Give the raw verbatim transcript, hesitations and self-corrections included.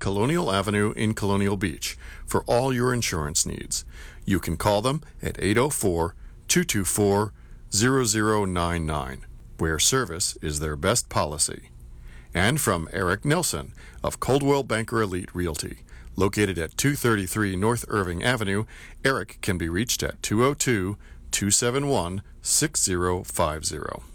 Colonial Avenue in Colonial Beach for all your insurance needs. You can call them at eight oh four, two two four, zero zero nine nine, where service is their best policy. And from Eric Nelson of Coldwell Banker Elite Realty. Located at two thirty-three North Irving Avenue, Eric can be reached at two oh two, two seven one, six zero five zero.